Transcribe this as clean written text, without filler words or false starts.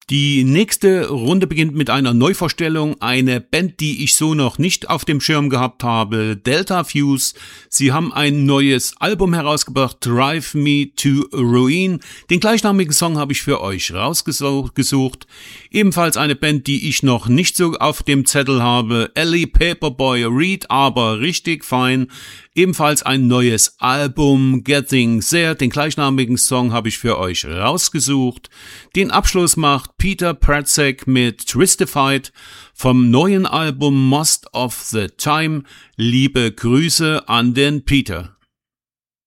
Die nächste Runde beginnt mit einer Neuvorstellung, eine Band, die ich so noch nicht auf dem Schirm gehabt habe, Delta Fuse. Sie haben ein neues Album herausgebracht, Drive Me to Ruin. Den gleichnamigen Song habe ich für euch rausgesucht. Ebenfalls eine Band, die ich noch nicht so auf dem Zettel habe, Ellie Paperboy Reed, aber richtig fein. Ebenfalls ein neues Album, Getting There. Den gleichnamigen Song habe ich für euch rausgesucht. Den Abschluss macht Peter Pratzek mit Twistified vom neuen Album Most of the Time. Liebe Grüße an den Peter.